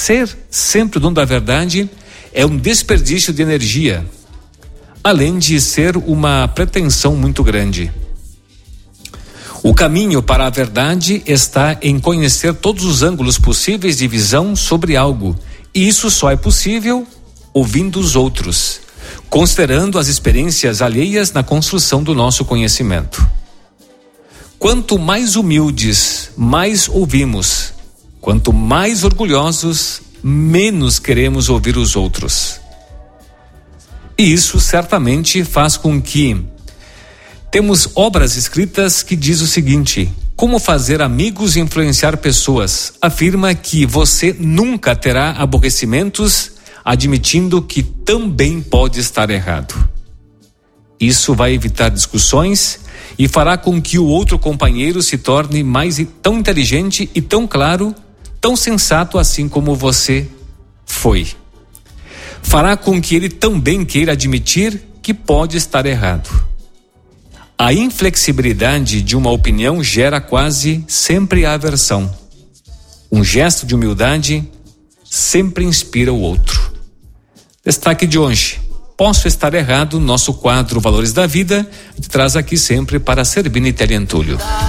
ser sempre o dono da verdade é um desperdício de energia, além de ser uma pretensão muito grande. O caminho para a verdade está em conhecer todos os ângulos possíveis de visão sobre algo, e isso só é possível ouvindo os outros, considerando as experiências alheias na construção do nosso conhecimento. Quanto mais humildes, mais ouvimos. Quanto mais orgulhosos, menos queremos ouvir os outros. E isso certamente faz com que temos obras escritas que diz o seguinte: como fazer amigos e influenciar pessoas. Afirma que você nunca terá aborrecimentos, admitindo que também pode estar errado. Isso vai evitar discussões e fará com que o outro companheiro se torne tão inteligente e tão claro, tão sensato assim como você foi. Fará com que ele também queira admitir que pode estar errado. A inflexibilidade de uma opinião gera quase sempre a aversão. Um gesto de humildade sempre inspira o outro. Destaque de hoje: posso estar errado. Nosso quadro Valores da Vida te traz aqui sempre para Zerbini Teria Antúlio.